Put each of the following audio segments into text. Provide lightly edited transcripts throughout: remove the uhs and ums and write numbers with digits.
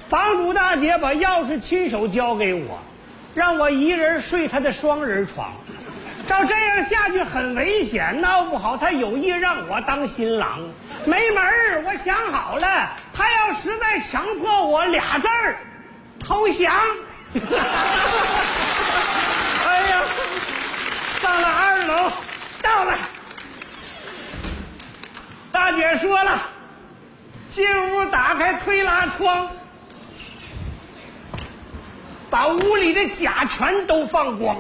房主大姐把钥匙亲手交给我，让我一人睡她的双人床。照这样下去很危险，闹不好她有意让我当新郎。没门儿！我想好了，她要实在强迫我俩字儿，投降。哎呀，上了2楼，到了。大姐说了，进屋打开推拉窗，把屋里的甲醛都放光。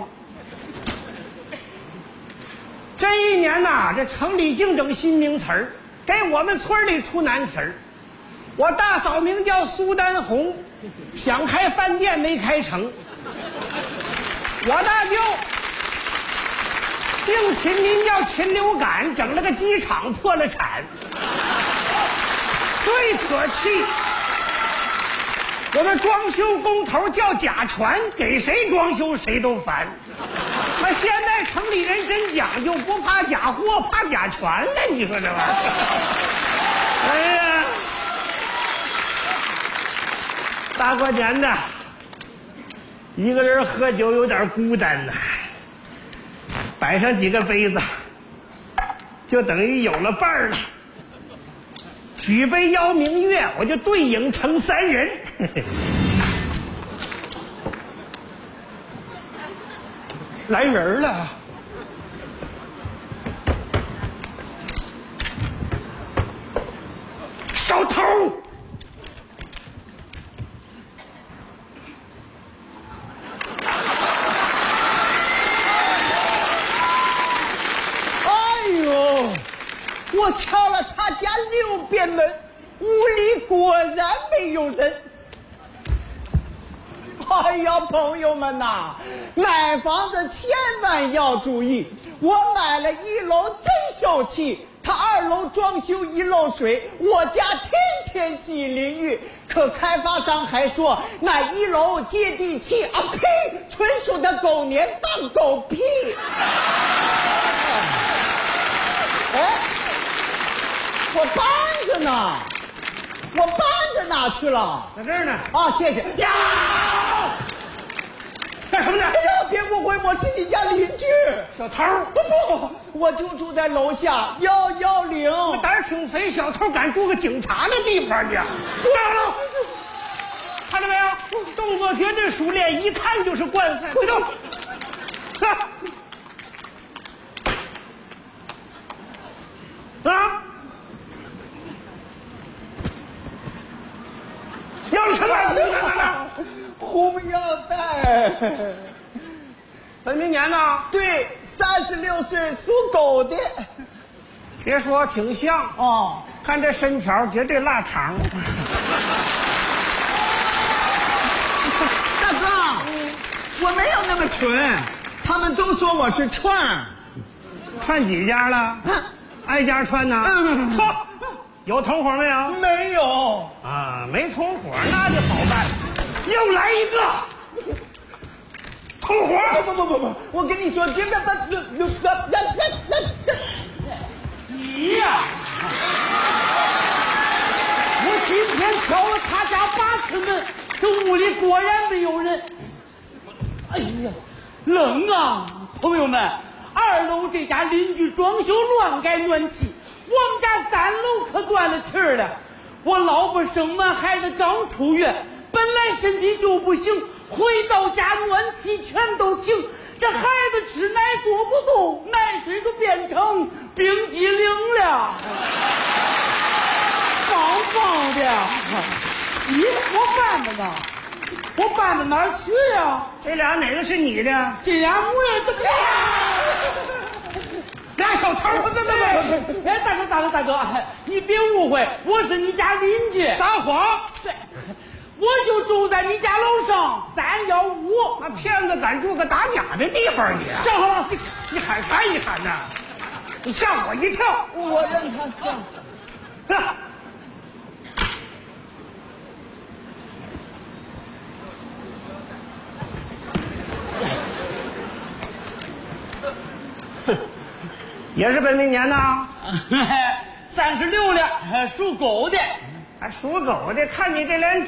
这一年呐，这城里净整新名词儿，给我们村里出难题儿。我大嫂名叫苏丹红，想开饭店没开成。我大舅姓秦，名叫禽流感，整了个机场破了产。最可气，我们装修工头叫甲醛，给谁装修谁都烦。那现在城里人真讲究，不怕假货，怕甲醛了。你说这玩意儿，哎呀，大过年的，一个人喝酒有点孤单呐。摆上几个杯子，就等于有了伴儿了。举杯邀明月，我就对影成3人。来人了，小偷！ 哎呦，我敲了他家6遍门，屋里果然没有人。哎呀，朋友们呐，买房子千万要注意。我买了1楼真受气，他2楼装修一漏水，我家天天洗淋浴。可开发商还说那1楼接地气啊，呸，纯属的狗年放狗屁。哎，我扳着呢，我扳着哪去了？ 在这儿呢。 啊，谢谢。呀！ 干什么呢？ 哎呀，别误会，我是你家邻居。 小偷？ 不，我就住在楼下110。 胆儿挺肥，小偷敢住个警察的地方去？上楼！看到没有？动作绝对熟练，一看就是惯犯。快动！啊！要什么？ 红腰带。 本命年呢？ 对，36岁，属狗的。 别说挺像哦， 看这身条绝对腊肠。 大哥，我没有那么蠢，他们都说我是串。 串几家了？挨家串呢？说，有同伙没有？ 没有啊，没同伙那就好办，又来一个同伙。 不，我跟你说， 你呀！我今天敲了他家8次门，这屋里果然没有人。哎呀，冷啊！朋友们，2楼这家邻居装修乱改暖气，我们家3楼可断了气儿了。我老婆生完孩子刚出院，本来身体就不行，回到家暖气全都停，这孩子吃奶做不动，奶水都变成冰激凌了，棒的。咦，我搬的呢？我搬到哪儿去了？ 这俩哪个是你的？ 这俩模样怎么样？ 俩小偷！ 哎，大哥，你别误会，我是你家邻居。 撒谎！ 对，我就住在你家楼上315。 那骗子敢住个打假的地方你？ 站好， 你喊啥一喊呐？你吓我一跳！ 我让他站。 也是本命年呐 36了，属狗的。 还属狗的，看你这脸